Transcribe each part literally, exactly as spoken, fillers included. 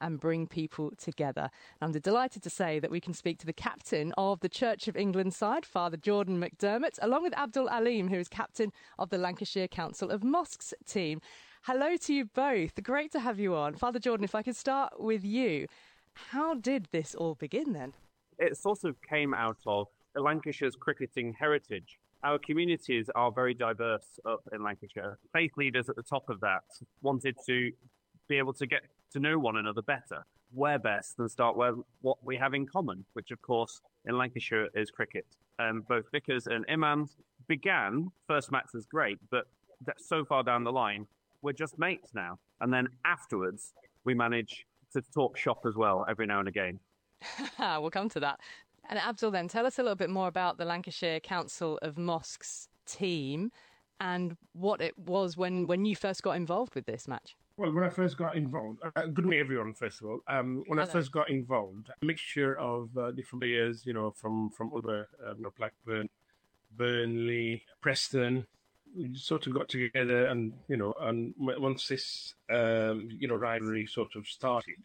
and bring people together. And I'm delighted to say that we can speak to the captain of the Church of England side, Father Jordan McDermott, along with Abdul Aleem, who is captain of the Lancashire Council of Mosques team. Hello to you both. Great to have you on. Father Jordan, if I could start with you. How did this all begin then? It sort of came out of Lancashire's cricketing heritage. Our communities are very diverse up in Lancashire. Faith leaders at the top of that wanted to be able to get to know one another better. Where best than start where what we have in common, which of course in Lancashire is cricket. Um, both vicars and imams began, first match was great, but so far down the line, we're just mates now. And then afterwards, we manage to talk shop as well every now and again. We'll come to that. And Abdul, then, tell us a little bit more about the Lancashire Council of Mosques team and what it was when, when you first got involved with this match. Well, when I first got involved, uh, good morning everyone, first of all. Um, when Hello. I first got involved, a mixture of uh, different players, you know, from, from other, uh, you know, Blackburn, Burnley, Preston, we sort of got together and, you know, and once this, um, you know, rivalry sort of started,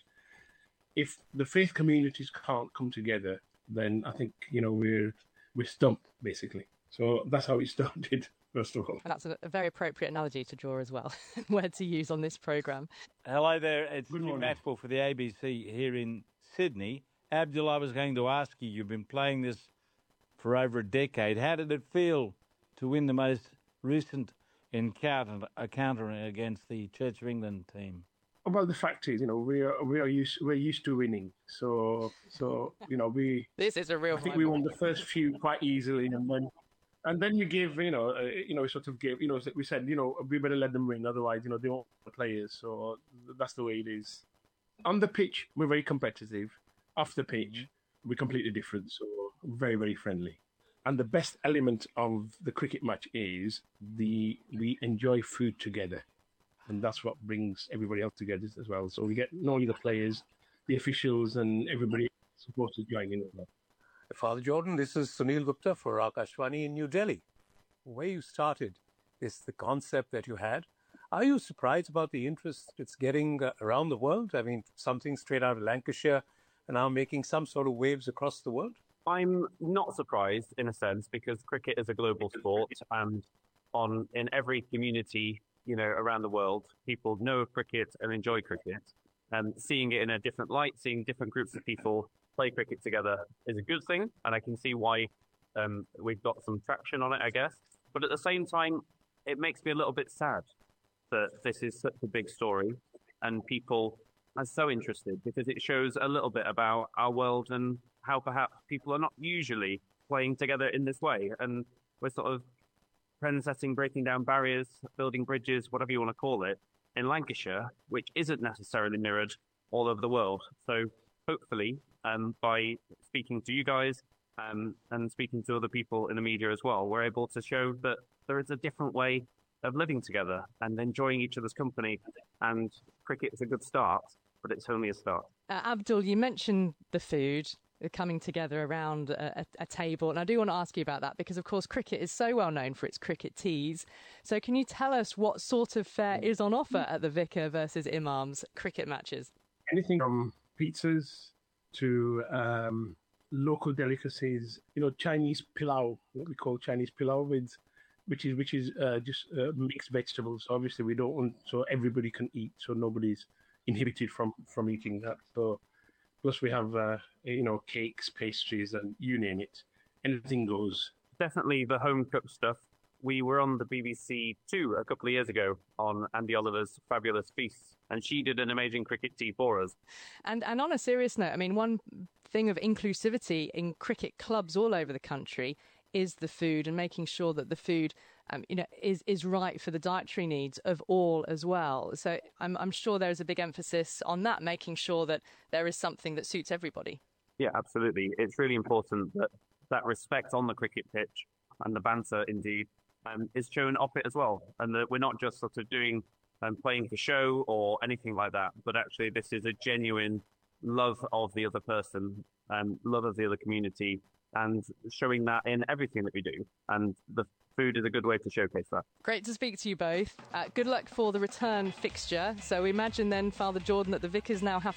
if the faith communities can't come together, then I think, you know, we're we're stumped, basically. So that's how it started, first of all. And that's a, a very appropriate analogy to draw as well, word to use on this programme. Hello there, it's Jim Ashwell for the A B C here in Sydney. Abdul, I was going to ask you, you've been playing this for over a decade. How did it feel to win the most recent encounter, encounter against the Church of England team? Well, the fact is, you know, we are we are used we're used to winning. So so you know we. This is a real. I think we won the first few quite easily, and then and then you give you know uh, you know sort of give you know we said you know we better let them win, otherwise you know they won't the players. So that's the way it is. On the pitch, we're very competitive. Off the pitch, we're completely different. So very very friendly. And the best element of the cricket match is the we enjoy food together. And that's what brings everybody else together as well. So we get not only the players, the officials, and everybody supposed to join in as well. Father Jordan, this is Sunil Gupta for Akashvani in New Delhi. Where you started is the concept that you had. Are you surprised about the interest it's getting uh, around the world? I mean, something straight out of Lancashire and now making some sort of waves across the world? I'm not surprised in a sense because cricket is a global sport, and on in every community, you know, around the world, people know cricket and enjoy cricket. And seeing it in a different light, seeing different groups of people play cricket together is a good thing. And I can see why um, we've got some traction on it, I guess. But at the same time, it makes me a little bit sad that this is such a big story and people are so interested, because it shows a little bit about our world and how perhaps people are not usually playing together in this way. And we're sort of trend-setting, breaking down barriers, building bridges, whatever you want to call it, in Lancashire, which isn't necessarily mirrored all over the world. So hopefully, um, by speaking to you guys um, and speaking to other people in the media as well, we're able to show that there is a different way of living together and enjoying each other's company. And cricket is a good start, but it's only a start. Uh, Abdul, you mentioned the food, coming together around a, a table. And I do want to ask you about that because, of course, cricket is so well known for its cricket teas. So can you tell us what sort of fare is on offer at the Vicar versus Imams cricket matches? Anything from pizzas to um, local delicacies, you know, Chinese pilau, what we call Chinese pilau, with, which is which is uh, just uh, mixed vegetables. So obviously, we don't want, so everybody can eat, so nobody's inhibited from, from eating that. So plus we have, uh, you know, cakes, pastries, and you name it. Anything goes. Definitely the home cooked stuff. We were on the B B C Two a couple of years ago on Andy Oliver's Fabulous Feasts, and she did an amazing cricket tea for us. And and on a serious note, I mean, one thing of inclusivity in cricket clubs all over the country is the food, and making sure that the food, um, you know, is is right for the dietary needs of all as well. So I'm I'm sure there is a big emphasis on that, making sure that there is something that suits everybody. Yeah, absolutely. It's really important that that respect on the cricket pitch and the banter, indeed, um, is shown off it as well, and that we're not just sort of doing um, playing for show or anything like that, but actually this is a genuine love of the other person and love of the other community, and showing that in everything that we do. And the food is a good way to showcase that. Great to speak to you both. Uh, good luck for the return fixture. So we imagine then, Father Jordan, that the Vicars now have